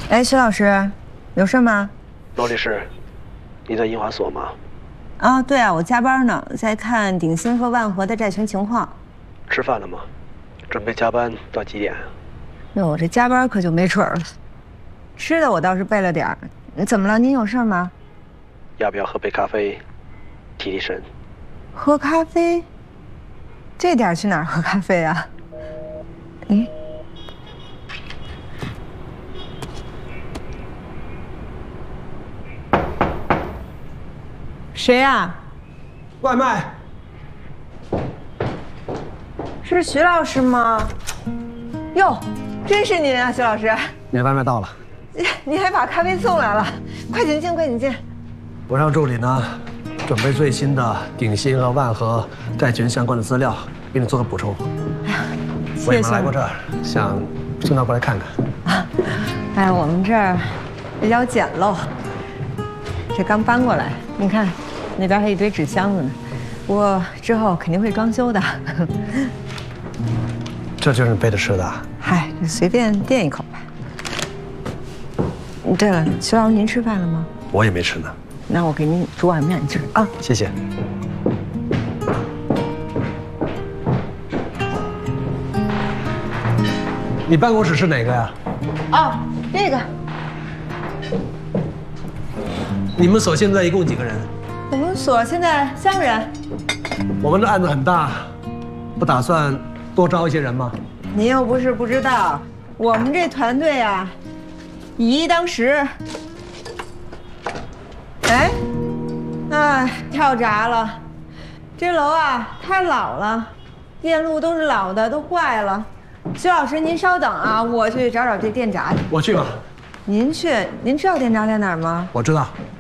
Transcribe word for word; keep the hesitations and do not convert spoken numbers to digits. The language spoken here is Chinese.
哎，徐老师，有事吗？ 罗律师，你在银华所吗？ 啊，对啊，我加班呢，在看鼎新和万和的债权情况。 吃饭了吗？准备加班到几点？ 那我这加班可就没准了。吃的我倒是备了点儿。怎么了？您有事吗？ 要不要喝杯咖啡，提提神？ 喝咖啡？这点儿去哪儿喝咖啡啊？嗯。 谁呀？ 外卖。 是徐老师吗？哟，真是您啊，徐老师！ 你的外卖到了。 您还把咖啡送来了，快请进，快请进。 我让助理呢，准备最新的鼎新和万和债权相关的资料，给你做个补充。 哎呀，谢谢。 我也没来过这儿，想顺道过来看看。 啊，哎呀，我们这儿比较简陋，这刚搬过来，你看。 那边还一堆纸箱子呢，不过之后肯定会装修的。 这就是你备的吃的？ 嗨，随便垫一口吧。对了，徐老师，您吃饭了吗？ 我也没吃呢。 那我给您煮碗面吃啊。 谢谢。你办公室是哪个呀？ 哦，这个。 你们所现在一共几个人？ 我们所现在三个人。 我们的案子很大，不打算多招一些人吗？ 您又不是不知道，我们这团队啊，以一当十。哎，哎，跳闸了！这楼啊太老了，电路都是老的，都坏了。徐老师，您稍等啊，我去找找这电闸去。 我去吧。 您去？您知道电闸在哪儿吗？ 我知道。